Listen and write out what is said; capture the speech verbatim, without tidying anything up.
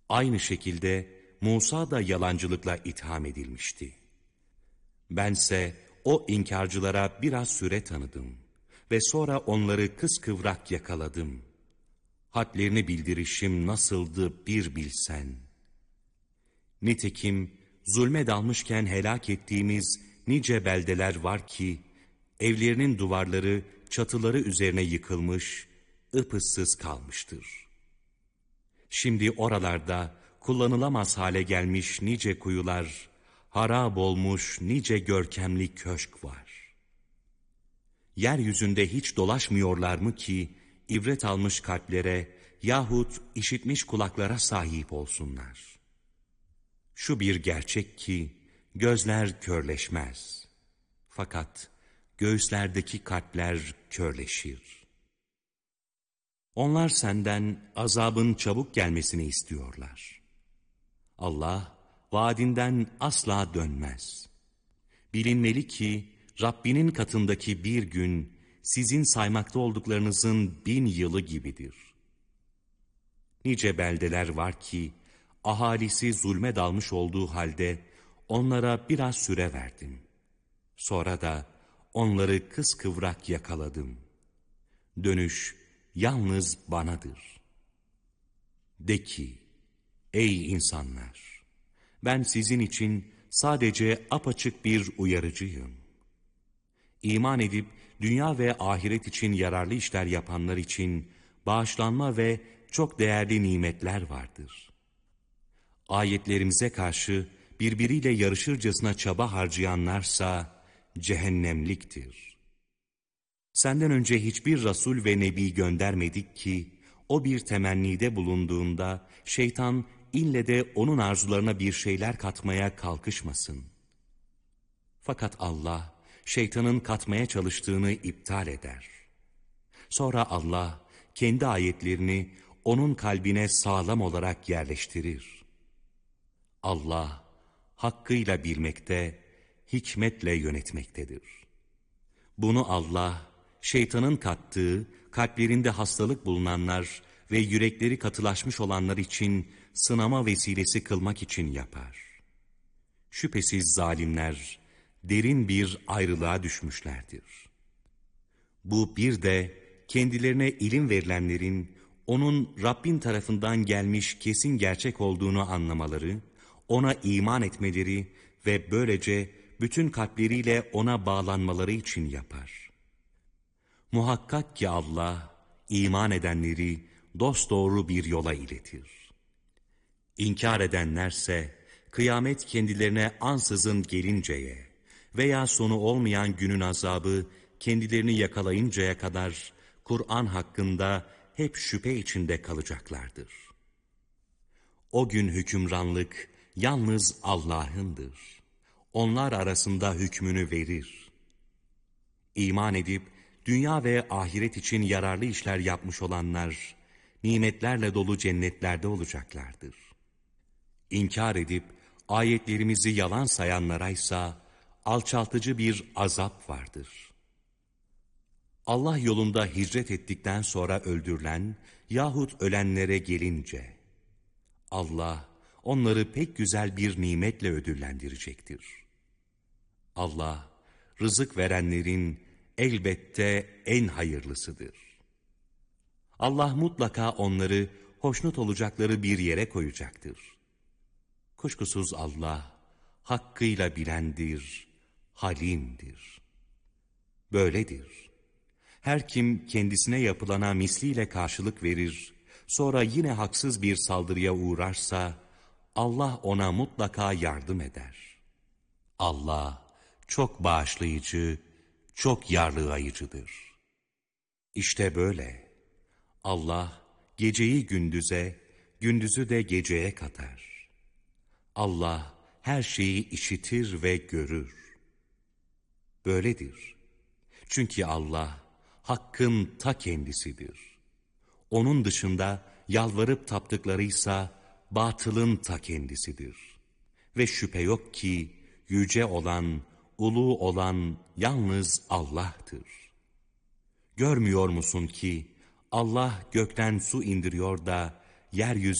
Aynı şekilde Musa da yalancılıkla itham edilmişti. Bense o inkarcılara biraz süre tanıdım ve sonra onları kıskıvrak yakaladım. Hadlerini bildirişim nasıldı bir bilsen. Nitekim zulme dalmışken helak ettiğimiz nice beldeler var ki, evlerinin duvarları, çatıları üzerine yıkılmış, ıpıssız kalmıştır. Şimdi oralarda kullanılamaz hale gelmiş nice kuyular, harap olmuş nice görkemli köşk var. Yeryüzünde hiç dolaşmıyorlar mı ki, ibret almış kalplere yahut işitmiş kulaklara sahip olsunlar? Şu bir gerçek ki, gözler körleşmez. Fakat göğüslerdeki kalpler körleşir. Onlar senden azabın çabuk gelmesini istiyorlar. Allah vaadinden asla dönmez. Bilinmeli ki Rabbinin katındaki bir gün sizin saymakta olduklarınızın bin yılı gibidir. Nice beldeler var ki ahalisi zulme dalmış olduğu halde onlara biraz süre verdim. Sonra da onları kıskıvrak yakaladım. Dönüş yalnız banadır. De ki, ey insanlar! Ben sizin için sadece apaçık bir uyarıcıyım. İman edip dünya ve ahiret için yararlı işler yapanlar için bağışlanma ve çok değerli nimetler vardır. Ayetlerimize karşı birbiriyle yarışırcasına çaba harcayanlarsa cehennemliktir. Senden önce hiçbir Resul ve Nebi göndermedik ki, o bir temennide bulunduğunda şeytan ille de onun arzularına bir şeyler katmaya kalkışmasın. Fakat Allah, şeytanın katmaya çalıştığını iptal eder. Sonra Allah, kendi ayetlerini onun kalbine sağlam olarak yerleştirir. Allah, hakkıyla bilmekte, hikmetle yönetmektedir. Bunu Allah, şeytanın kattığı, kalplerinde hastalık bulunanlar ve yürekleri katılaşmış olanlar için sınama vesilesi kılmak için yapar. Şüphesiz zalimler derin bir ayrılığa düşmüşlerdir. Bu bir de kendilerine ilim verilenlerin onun Rabbin tarafından gelmiş kesin gerçek olduğunu anlamaları, ona iman etmeleri ve böylece bütün kalpleriyle ona bağlanmaları için yapar. Muhakkak ki Allah, iman edenleri dosdoğru bir yola iletir. İnkar edenlerse, kıyamet kendilerine ansızın gelinceye veya sonu olmayan günün azabı kendilerini yakalayıncaya kadar Kur'an hakkında hep şüphe içinde kalacaklardır. O gün hükümranlık yalnız Allah'ındır. Onlar arasında hükmünü verir. İman edip dünya ve ahiret için yararlı işler yapmış olanlar, nimetlerle dolu cennetlerde olacaklardır. İnkar edip ayetlerimizi yalan sayanlaraysa alçaltıcı bir azap vardır. Allah yolunda hicret ettikten sonra öldürülen yahut ölenlere gelince, Allah onları pek güzel bir nimetle ödüllendirecektir. Allah, rızık verenlerin elbette en hayırlısıdır. Allah mutlaka onları hoşnut olacakları bir yere koyacaktır. Kuşkusuz Allah, hakkıyla bilendir, halimdir. Böyledir. Her kim kendisine yapılana misliyle karşılık verir, sonra yine haksız bir saldırıya uğrarsa, Allah ona mutlaka yardım eder. Allah çok bağışlayıcı, çok yargılayıcıdır. İşte böyle. Allah geceyi gündüze, gündüzü de geceye katar. Allah her şeyi işitir ve görür. Böyledir. Çünkü Allah hakkın ta kendisidir. Onun dışında yalvarıp taptıklarıysa batılın ta kendisidir. Ve şüphe yok ki yüce olan, ulu olan yalnız Allah'tır. Görmüyor musun ki Allah gökten su indiriyor da yeryüzü